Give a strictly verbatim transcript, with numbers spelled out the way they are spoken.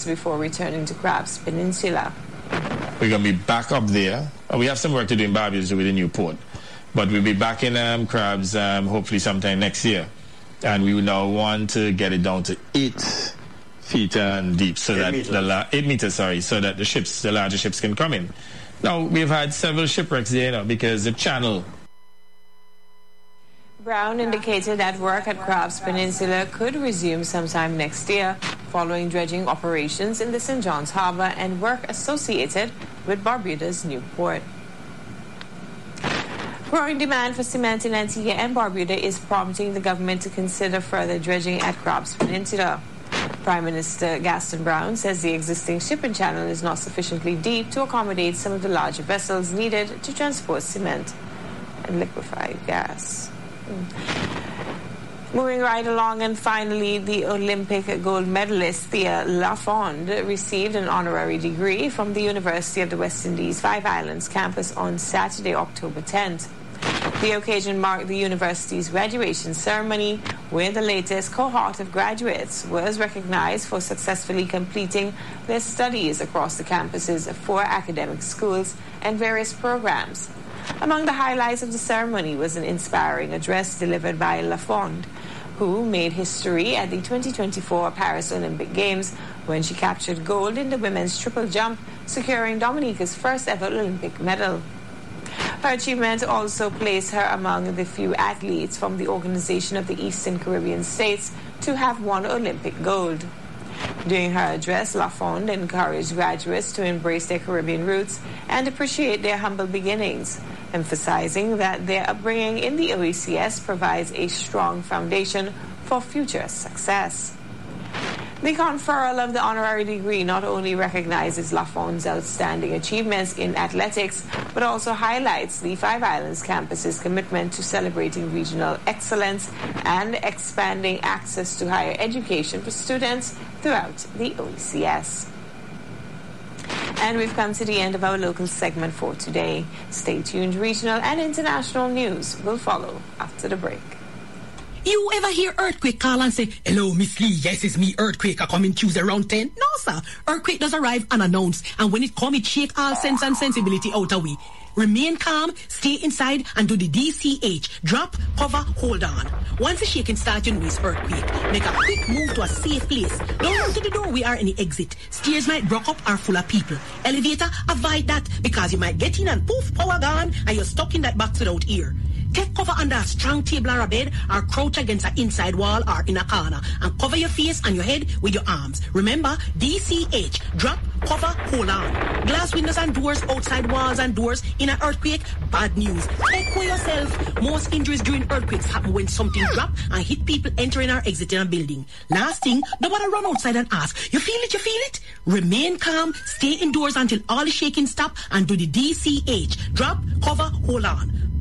before returning to Crabs Peninsula. We're going to be back up there. We have some work to do in Barbados with the new port. But we'll be back in um, Crabs um, hopefully sometime next year. And we will now want to get it down to eight feet and deep, so eight that meters. the la- eight meters, sorry, so that the ships, the larger ships, can come in. Now we've had several shipwrecks there, you know, because the channel. Brown indicated that work at Crabs Peninsula could resume sometime next year, following dredging operations in the Saint John's Harbour and work associated with Barbuda's new port. Growing demand for cement in Antigua and Barbuda is prompting the government to consider further dredging at Crabs Peninsula. Prime Minister Gaston Brown says the existing shipping channel is not sufficiently deep to accommodate some of the larger vessels needed to transport cement and liquefied gas. Hmm. Moving right along, and finally, the Olympic gold medalist Thea Lafond received an honorary degree from the University of the West Indies Five Islands campus on Saturday, October tenth. The occasion marked the university's graduation ceremony, where the latest cohort of graduates was recognized for successfully completing their studies across the campus's four academic schools and various programs. Among the highlights of the ceremony was an inspiring address delivered by Lafond, who made history at the twenty twenty-four Paris Olympic Games when she captured gold in the women's triple jump, securing Dominica's first ever Olympic medal. Her achievement also placed her among the few athletes from the Organization of the Eastern Caribbean States to have won Olympic gold. During her address, Lafond encouraged graduates to embrace their Caribbean roots and appreciate their humble beginnings, emphasizing that their upbringing in the O E C S provides a strong foundation for future success. The conferral of the honorary degree not only recognizes Lafond's outstanding achievements in athletics, but also highlights the Five Islands campus's commitment to celebrating regional excellence and expanding access to higher education for students throughout the O E C S. And we've come to the end of our local segment for today. Stay tuned. Regional and international news will follow after the break. You ever hear Earthquake call and say, "Hello, Miss Lee, yes, it's me, Earthquake, I come in Tuesday around ten? No, sir. Earthquake does arrive unannounced, and when it come, it shake all sense and sensibility out of we. Remain calm, stay inside, and do the D C H. Drop, cover, hold on. Once the shaking starts, you know it's earthquake. Make a quick move to a safe place. Don't run to the door, we are any exit. Stairs might block up or full of people. Elevator, avoid that, because you might get in and poof, power gone, and you're stuck in that box without ear. Take cover under a strong table or a bed, or crouch against an inside wall or in a corner, and cover your face and your head with your arms. Remember, D C H. Drop, cover, hold on. Glass windows and doors, outside walls and doors. In an earthquake, bad news. Take care yourself. Most injuries during earthquakes happen when something drops and hit people entering or exiting a building. Last thing, don't want to run outside and ask, you feel it, you feel it? Remain calm, stay indoors until all the shaking stop, and do the D C H. Drop, cover, hold on.